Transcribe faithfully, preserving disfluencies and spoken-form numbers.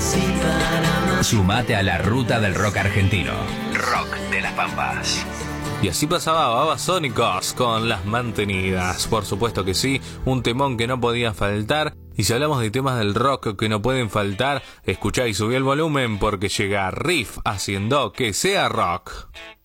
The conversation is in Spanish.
Sumate a la ruta del rock argentino. Rock de las Pampas. Y así pasaba Babasónicos con Las Mantenidas. Por supuesto que sí, un temón que no podía faltar. Y si hablamos de temas del rock que no pueden faltar, escuchá y subí el volumen porque llega Riff haciendo que sea rock.